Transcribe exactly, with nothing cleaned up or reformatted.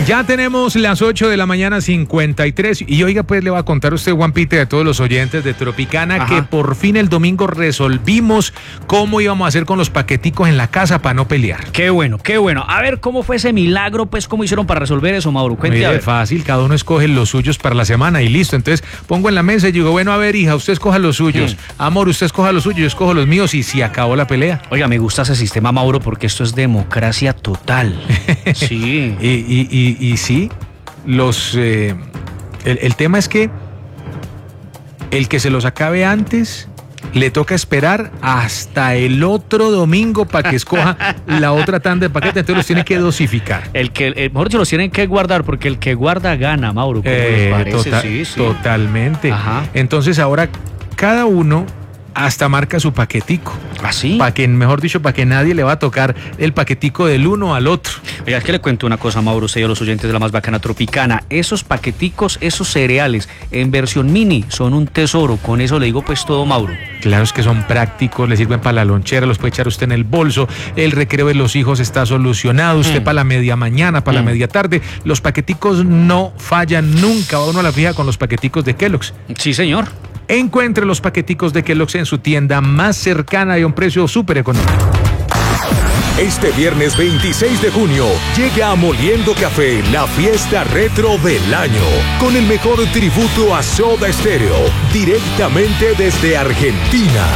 Ya tenemos las ocho de la mañana, cincuenta y tres. Y oiga, pues le va a contar a usted, Juan Peter, a todos los oyentes de Tropicana, Ajá. que por fin el domingo resolvimos cómo íbamos a hacer con los paqueticos en la casa para no pelear. Qué bueno, qué bueno. A ver, ¿cómo fue ese milagro? Pues, ¿cómo hicieron para resolver eso, Mauro? Cuente, a ver. Fácil, cada uno escoge los suyos para la semana y listo. Entonces pongo en la mesa y digo, bueno, a ver, hija, usted escoja los suyos. Mm. Amor, usted escoja los suyos, yo escojo los míos y se acabó la pelea. Oiga, me gusta ese sistema, Mauro, porque esto es democracia total. Sí. y, y, y, y sí, los eh, el, el tema es que el que se los acabe antes le toca esperar hasta el otro domingo para que escoja la otra tanda de paquete, entonces los tiene que dosificar. El que, el, mejor dicho, los tienen que guardar, porque el que guarda gana, Mauro. ¿Cómo eh, les parece? Total, sí, sí. Totalmente. Ajá. Entonces ahora cada uno hasta marca su paquetico. ¿Así? Para que, mejor dicho, para que nadie le va a tocar el paquetico del uno al otro. Oiga, es que le cuento una cosa, Mauro, usted y a los oyentes de la más bacana Tropicana. Esos paqueticos, esos cereales en versión mini son un tesoro. Con eso le digo pues todo, Mauro. Claro, es que son prácticos, le sirven para la lonchera, los puede echar usted en el bolso, el recreo de los hijos está solucionado, usted mm. para la media mañana, para mm. la media tarde. Los paqueticos no fallan nunca. Uno la fija con los paqueticos de Kellogg's. Sí, señor. Encuentre los paqueticos de Kellogg's en su tienda más cercana y a un precio súper económico. Este viernes veintiséis de junio llega a Moliendo Café la fiesta retro del año, con el mejor tributo a Soda Stereo, directamente desde Argentina.